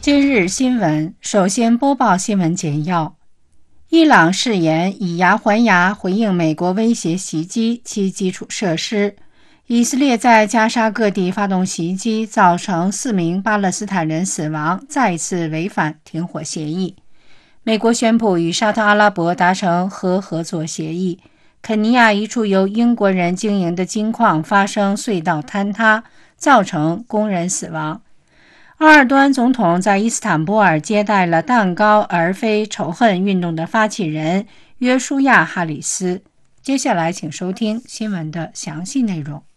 今日新闻，首先播报新闻简要。伊朗誓言以牙还牙回应美国威胁袭击其基础设施。以色列在加沙各地发动袭击，造成4名巴勒斯坦人死亡，再次违反停火协议。美国宣布与沙特阿拉伯达成核合作协议。肯尼亚一处由英国人经营的金矿发生隧道坍塌，造成工人死亡。鄂尔多安总统在伊斯坦布尔接待了蛋糕而非仇恨运动的发起人约书亚·哈里斯。接下来请收听新闻的详细内容。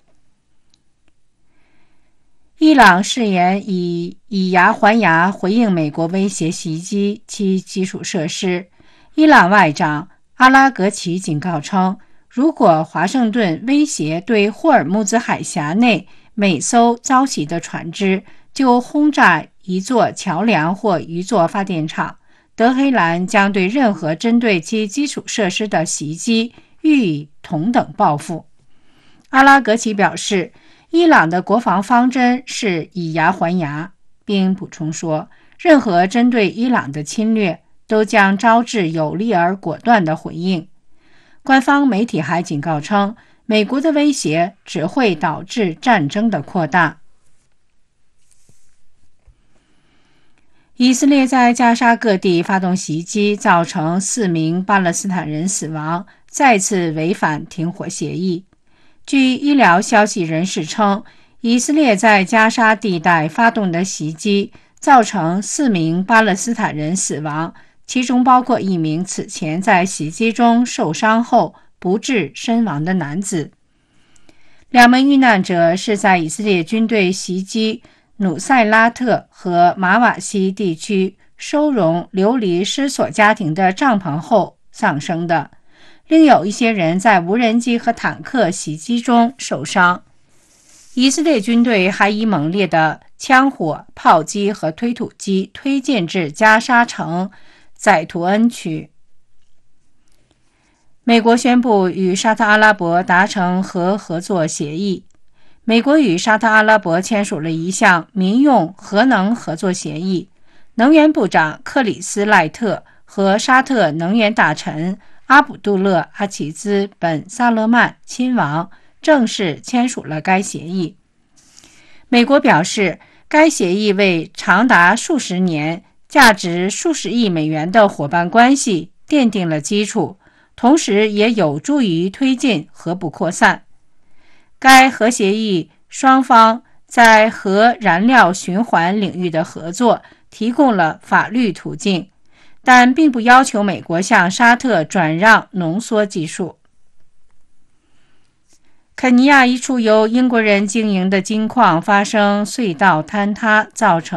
伊朗誓言以牙还牙回应美国威胁袭击其基础设施。伊朗外长阿拉格齐警告称，如果华盛顿威胁对霍尔木兹海峡内每艘遭袭的船只就轰炸一座桥梁或一座发电厂，德黑兰将对任何针对其基础设施的袭击予以同等报复。阿拉格齐表示，伊朗的国防方针是以牙还牙，并补充说，任何针对伊朗的侵略都将招致有力而果断的回应。官方媒体还警告称，美国的威胁只会导致战争的扩大。以色列在加沙各地发动袭击，造成4名巴勒斯坦人死亡，再次违反停火协议。据医疗消息人士称，以色列在加沙地带发动的袭击造成4名巴勒斯坦人死亡，其中包括1名此前在袭击中受伤后不治身亡的男子。2名遇难者是在以色列军队袭击努塞拉特和马瓦西地区收容流离失所家庭的帐篷后丧生的，另有一些人在无人机和坦克袭击中受伤。以色列军队还以猛烈的枪火、炮击和推土机推进至加沙城宰图恩区。美国宣布与沙特阿拉伯达成核合作协议。美国与沙特阿拉伯签署了一项民用核能合作协议，能源部长克里斯赖特和沙特能源大臣阿卜杜勒·阿齐兹·本·萨勒曼亲王正式签署了该协议。美国表示，该协议为长达数十年、价值数十亿美元的伙伴关系奠定了基础，同时也有助于推进核不扩散。该核协议双方在核燃料循环领域的合作提供了法律途径，但并不要求美国向沙特转让浓缩技术。肯尼亚一处由英国人经营的金矿发生隧道坍塌，造成